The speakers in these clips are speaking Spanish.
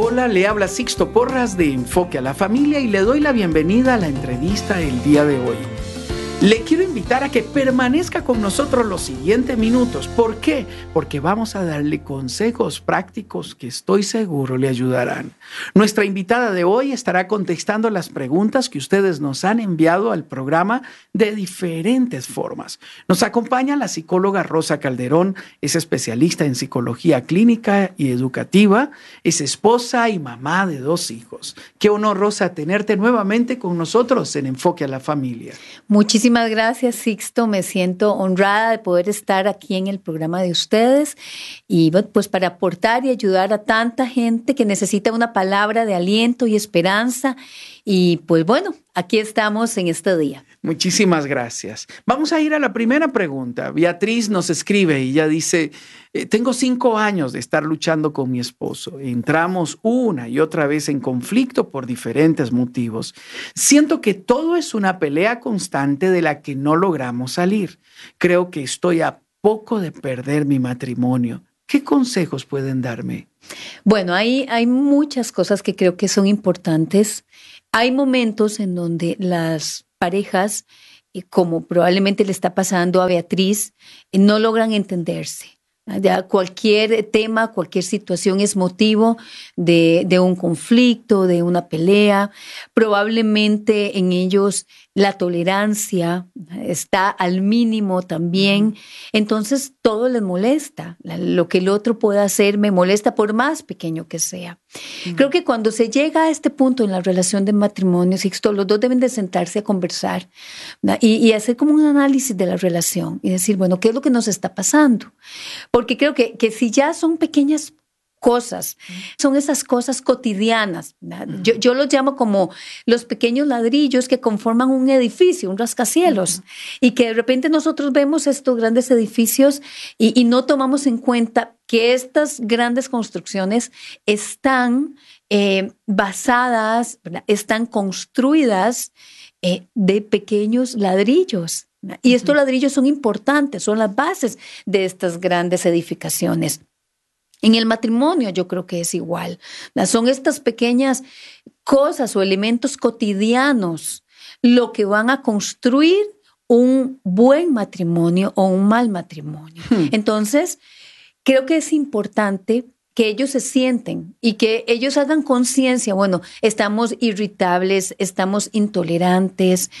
Hola, le habla Sixto Porras de Enfoque a la Familia y le doy la bienvenida a la entrevista del día de hoy. Le quiero invitar a que permanezca con nosotros los siguientes minutos. ¿Por qué? Porque vamos a darle consejos prácticos que estoy seguro le ayudarán. Nuestra invitada de hoy estará contestando las preguntas que ustedes nos han enviado al programa de diferentes formas. Nos acompaña la psicóloga Rosa Calderón, es especialista en psicología clínica y educativa, es esposa y mamá de 2 hijos. Qué honor, Rosa, tenerte nuevamente con nosotros en Enfoque a la Familia. Muchísimas gracias, Sixto. Me siento honrada de poder estar aquí en el programa de ustedes y pues para aportar y ayudar a tanta gente que necesita una palabra de aliento y esperanza. Y pues bueno, aquí estamos en este día. Muchísimas gracias. Vamos a ir a la primera pregunta. Beatriz nos escribe y ella dice, tengo 5 años de estar luchando con mi esposo. Entramos una y otra vez en conflicto por diferentes motivos. Siento que todo es una pelea constante de la que no logramos salir. Creo que estoy a poco de perder mi matrimonio. ¿Qué consejos pueden darme? Bueno, hay muchas cosas que creo que son importantes. Hay momentos en donde las parejas, como probablemente le está pasando a Beatriz, no logran entenderse. Ya cualquier tema, cualquier situación es motivo de un conflicto, de una pelea. Probablemente en ellos la tolerancia está al mínimo también. Entonces todo les molesta. Lo que el otro pueda hacer me molesta por más pequeño que sea. Creo que cuando se llega a este punto en la relación de matrimonio, Sixto, los dos deben de sentarse a conversar y hacer como un análisis de la relación y decir, bueno, ¿qué es lo que nos está pasando? Porque creo que si ya son pequeñas cosas, son esas cosas cotidianas. Yo los llamo como los pequeños ladrillos que conforman un edificio, un rascacielos, y que de repente nosotros vemos estos grandes edificios y no tomamos en cuenta que estas grandes construcciones están basadas, ¿verdad? Están construidas de pequeños ladrillos. Y estos ladrillos son importantes, son las bases de estas grandes edificaciones. En el matrimonio yo creo que es igual. Son estas pequeñas cosas o elementos cotidianos lo que van a construir un buen matrimonio o un mal matrimonio. Entonces, creo que es importante que ellos se sienten y que ellos hagan conciencia. Bueno, estamos irritables, estamos intolerantes,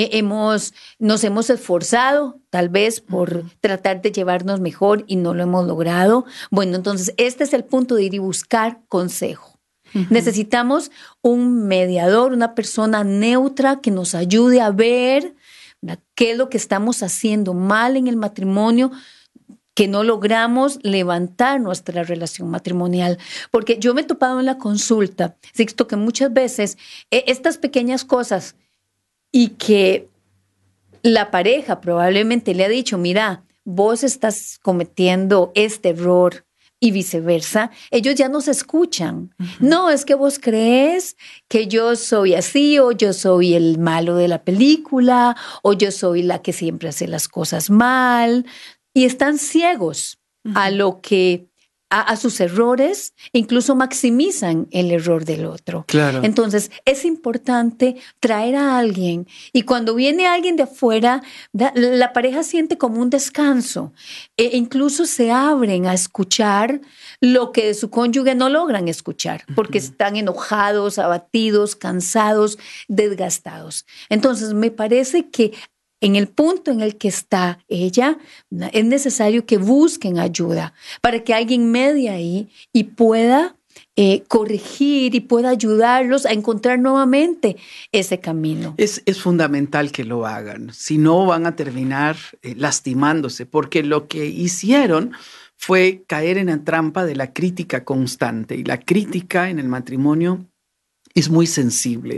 nos hemos esforzado tal vez por tratar de llevarnos mejor y no lo hemos logrado. Bueno, entonces este es el punto de ir y buscar consejo. Necesitamos un mediador, una persona neutra que nos ayude a ver qué es lo que estamos haciendo mal en el matrimonio, que no logramos levantar nuestra relación matrimonial. Porque yo me he topado en la consulta, Sixto, que muchas veces estas pequeñas cosas y que la pareja probablemente le ha dicho, mira, vos estás cometiendo este error y viceversa, ellos ya no se escuchan. No, es que vos crees que yo soy así, o yo soy el malo de la película, o yo soy la que siempre hace las cosas mal. Y están ciegos a lo que, a sus errores, incluso maximizan el error del otro. Claro. Entonces, es importante traer a alguien y cuando viene alguien de afuera, la pareja siente como un descanso e incluso se abren a escuchar lo que de su cónyuge no logran escuchar porque están enojados, abatidos, cansados, desgastados. Entonces, me parece que en el punto en el que está ella, es necesario que busquen ayuda para que alguien medie ahí y pueda corregir y pueda ayudarlos a encontrar nuevamente ese camino. Es fundamental que lo hagan, si no van a terminar lastimándose, porque lo que hicieron fue caer en la trampa de la crítica constante, y la crítica en el matrimonio es muy sensible.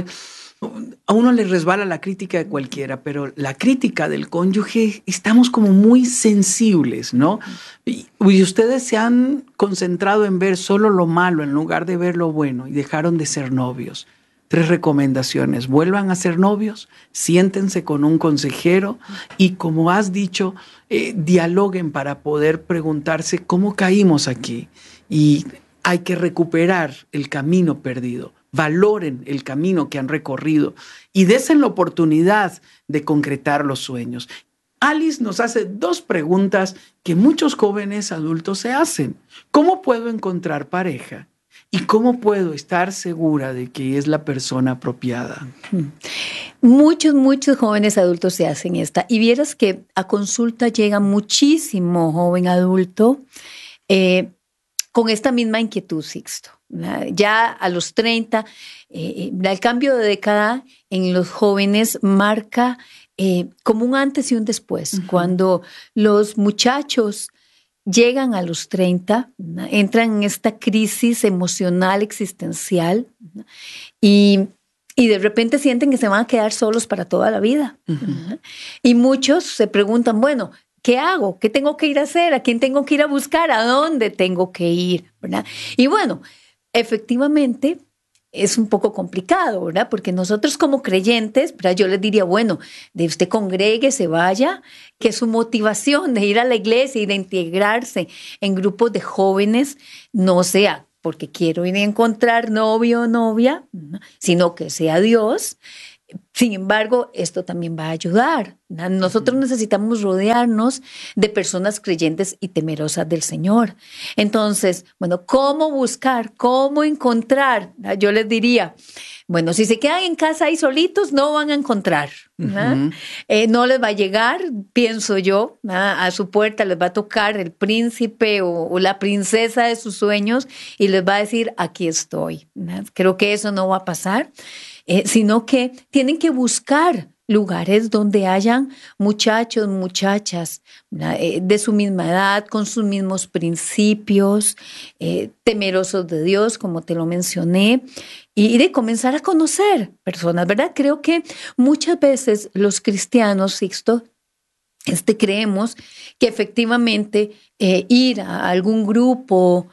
A uno le resbala la crítica de cualquiera, pero la crítica del cónyuge estamos como muy sensibles, ¿no? Y ustedes se han concentrado en ver solo lo malo en lugar de ver lo bueno y dejaron de ser novios. 3 recomendaciones: vuelvan a ser novios, siéntense con un consejero y, como has dicho, dialoguen para poder preguntarse cómo caímos aquí y hay que recuperar el camino perdido. Valoren el camino que han recorrido y desen la oportunidad de concretar los sueños. Alice nos hace 2 preguntas que muchos jóvenes adultos se hacen. ¿Cómo puedo encontrar pareja? ¿Y cómo puedo estar segura de que es la persona apropiada? Muchos jóvenes adultos se hacen esta. Y vieras que a consulta llega muchísimo joven adulto con esta misma inquietud, Sixto. Ya a los 30, el cambio de década en los jóvenes marca como un antes y un después. Cuando los muchachos llegan a los 30, entran en esta crisis emocional existencial y de repente sienten que se van a quedar solos para toda la vida. Y muchos se preguntan, bueno, ¿qué hago? ¿Qué tengo que ir a hacer? ¿A quién tengo que ir a buscar? ¿A dónde tengo que ir? ¿Verdad? Y bueno, efectivamente es un poco complicado, ¿verdad? Porque nosotros como creyentes, ¿verdad? Yo les diría, bueno, de usted congregue, se vaya, que su motivación de ir a la iglesia y de integrarse en grupos de jóvenes no sea porque quiero ir a encontrar novio o novia, sino que sea Dios. Sin embargo, esto también va a ayudar. Nosotros necesitamos rodearnos de personas creyentes y temerosas del Señor. Entonces, bueno, ¿cómo buscar? ¿Cómo encontrar? Yo les diría, bueno, si se quedan en casa ahí solitos, no van a encontrar. No les va a llegar, pienso yo, a su puerta les va a tocar el príncipe o la princesa de sus sueños y les va a decir, aquí estoy. Creo que eso no va a pasar. Sino que tienen que buscar lugares donde hayan muchachos, muchachas de su misma edad, con sus mismos principios, temerosos de Dios, como te lo mencioné, y de comenzar a conocer personas, ¿verdad? Creo que muchas veces los cristianos, Sixto, creemos que efectivamente ir a algún grupo,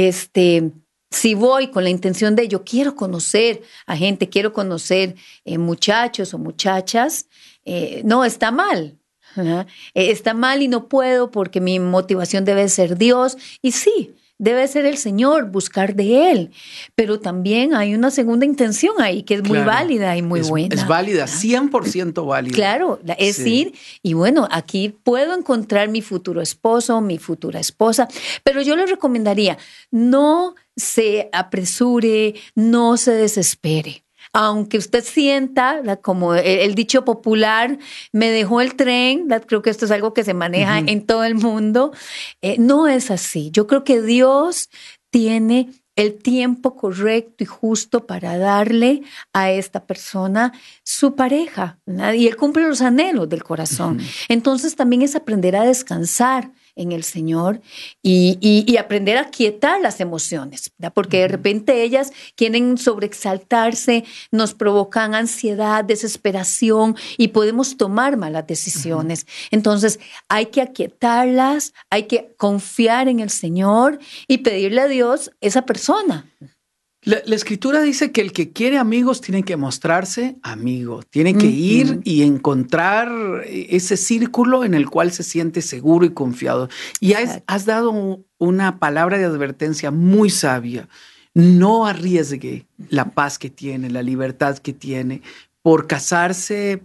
si voy con la intención de yo quiero conocer a gente, quiero conocer muchachos o muchachas, no, está mal. Está mal y no puedo porque mi motivación debe ser Dios. Y sí, debe ser el Señor, buscar de Él. Pero también hay una segunda intención ahí que es muy válida y muy buena. Es válida, 100% válida. Claro, es ir y bueno, aquí puedo encontrar mi futuro esposo, mi futura esposa. Pero yo le recomendaría, no se apresure, no se desespere. Aunque usted sienta, como el dicho popular, me dejó el tren, creo que esto es algo que se maneja en todo el mundo, no es así. Yo creo que Dios tiene el tiempo correcto y justo para darle a esta persona su pareja, ¿verdad? Y Él cumple los anhelos del corazón. Entonces también es aprender a descansar en el Señor y aprender a quietar las emociones, ¿verdad? Porque de repente ellas quieren sobreexaltarse, nos provocan ansiedad, desesperación y podemos tomar malas decisiones. Entonces hay que aquietarlas, hay que confiar en el Señor y pedirle a Dios esa persona. La Escritura dice que el que quiere amigos tiene que mostrarse amigo, tiene que ir y encontrar ese círculo en el cual se siente seguro y confiado. Y has dado una palabra de advertencia muy sabia. No arriesgue la paz que tiene, la libertad que tiene por casarse.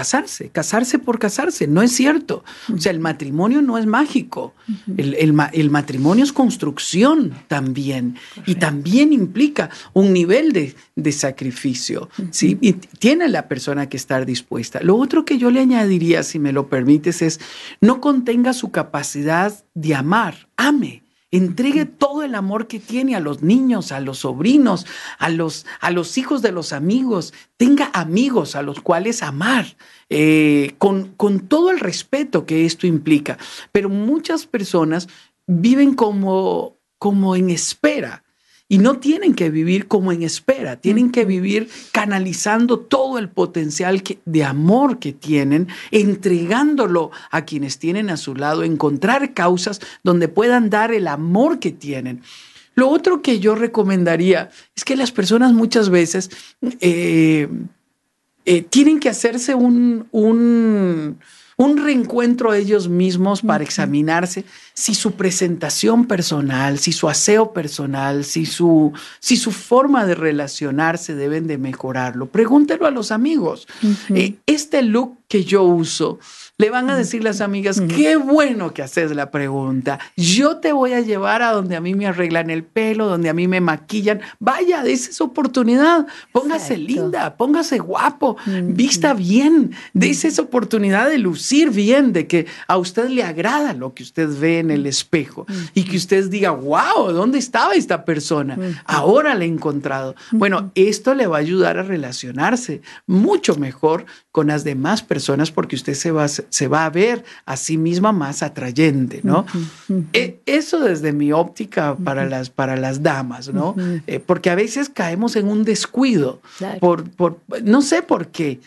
No es cierto. O sea, el matrimonio no es mágico. El matrimonio es construcción también. Correcto. Y también implica un nivel de sacrificio. ¿Sí? Y tiene la persona que estar dispuesta. Lo otro que yo le añadiría, si me lo permites, es no contenga su capacidad de amar. Ame. Entregue todo el amor que tiene a los niños, a los sobrinos, a los hijos de los amigos. Tenga amigos a los cuales amar, con todo el respeto que esto implica. Pero muchas personas viven como en espera. Y no tienen que vivir como en espera, tienen que vivir canalizando todo el potencial de amor que tienen, entregándolo a quienes tienen a su lado, encontrar causas donde puedan dar el amor que tienen. Lo otro que yo recomendaría es que las personas muchas veces tienen que hacerse un un reencuentro ellos mismos para examinarse si su presentación personal, si su aseo personal, si su forma de relacionarse deben de mejorarlo. Pregúntelo a los amigos. Este look que yo uso, le van a decir las amigas, qué bueno que haces la pregunta. Yo te voy a llevar a donde a mí me arreglan el pelo, donde a mí me maquillan. Vaya, dése esa oportunidad. Póngase linda, póngase guapo, vista bien. Dése esa oportunidad de lucir bien, de que a usted le agrada lo que usted ve en el espejo y que usted diga, wow, ¿dónde estaba esta persona? Ahora la he encontrado. Bueno, esto le va a ayudar a relacionarse mucho mejor con las demás personas porque usted se va a ver a sí misma más atrayente, ¿no? Eso desde mi óptica para las damas, ¿no? Porque a veces caemos en un descuido, no sé por qué.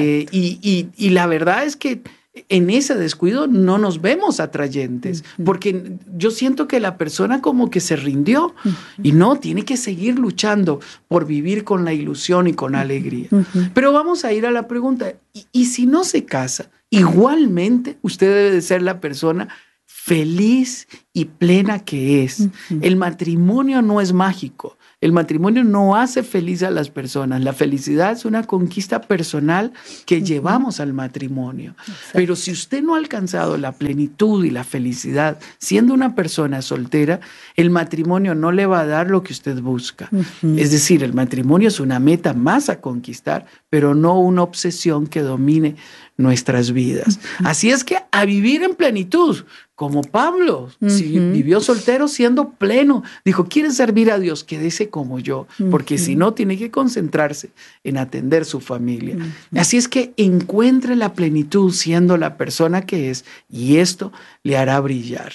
Y la verdad es que en ese descuido no nos vemos atrayentes, porque yo siento que la persona como que se rindió y no, tiene que seguir luchando por vivir con la ilusión y con alegría. Pero vamos a ir a la pregunta, ¿y si no se casa? Igualmente, usted debe de ser la persona feliz y plena que es. El matrimonio no es mágico. El matrimonio no hace feliz a las personas. La felicidad es una conquista personal que llevamos al matrimonio. Pero si usted no ha alcanzado la plenitud y la felicidad siendo una persona soltera, el matrimonio no le va a dar lo que usted busca. Es decir, el matrimonio es una meta más a conquistar, pero no una obsesión que domine nuestras vidas. Así es que a vivir en plenitud, como Pablo, si vivió soltero siendo pleno, dijo, ¿quiere servir a Dios? Quédese como yo, porque si no, tiene que concentrarse en atender su familia. Así es que encuentre la plenitud siendo la persona que es, y esto le hará brillar.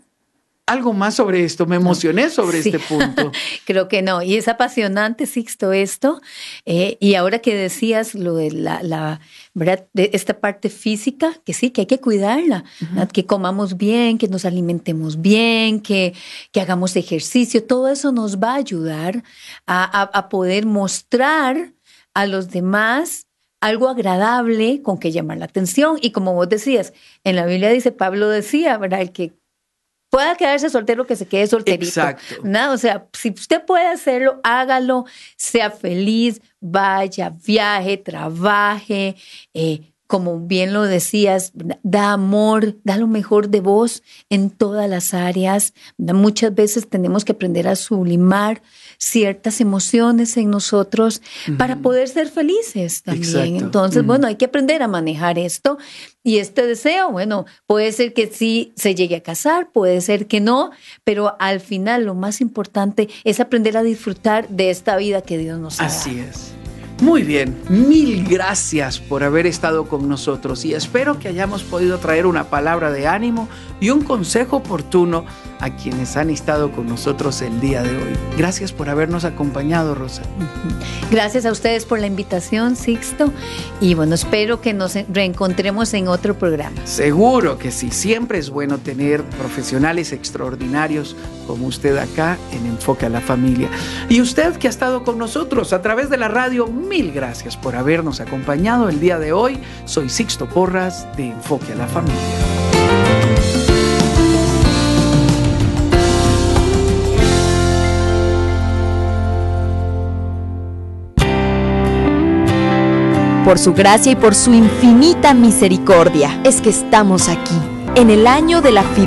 Algo más sobre esto, me emocioné sobre este punto. Creo que no, y es apasionante, Sixto, esto. Y ahora que decías lo de la ¿verdad? De esta parte física, que sí, que hay que cuidarla, que comamos bien, que nos alimentemos bien, que hagamos ejercicio, todo eso nos va a ayudar a poder mostrar a los demás algo agradable con que llamar la atención. Y como vos decías, en la Biblia dice, Pablo decía, ¿verdad? El que pueda quedarse soltero, que se quede solterito. Exacto. ¿No? O sea, si usted puede hacerlo, hágalo, sea feliz, vaya, viaje, trabaje, como bien lo decías, da amor, da lo mejor de vos en todas las áreas. Muchas veces tenemos que aprender a sublimar ciertas emociones en nosotros para poder ser felices también. Exacto. Entonces, bueno, hay que aprender a manejar esto. Y este deseo, bueno, puede ser que sí se llegue a casar, puede ser que no, pero al final lo más importante es aprender a disfrutar de esta vida que Dios nos ha dado. Así es. Muy bien, mil gracias por haber estado con nosotros y espero que hayamos podido traer una palabra de ánimo y un consejo oportuno a quienes han estado con nosotros el día de hoy. Gracias por habernos acompañado, Rosa. Gracias a ustedes por la invitación, Sixto, y bueno, espero que nos reencontremos en otro programa. Seguro que sí, siempre es bueno tener profesionales extraordinarios como usted acá en Enfoque a la Familia. Y usted que ha estado con nosotros a través de la radio, mil gracias por habernos acompañado el día de hoy. Soy Sixto Porras de Enfoque a la Familia. Por su gracia y por su infinita misericordia es que estamos aquí, en el año de la fidelidad.